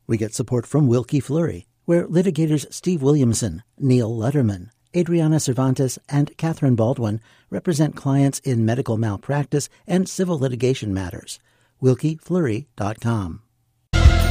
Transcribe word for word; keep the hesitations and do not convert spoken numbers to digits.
We get support from Wilkie Fleury, where litigators Steve Williamson, Neil Letterman, Adriana Cervantes, and Catherine Baldwin represent clients in medical malpractice and civil litigation matters. Wilkie Fleury dot com.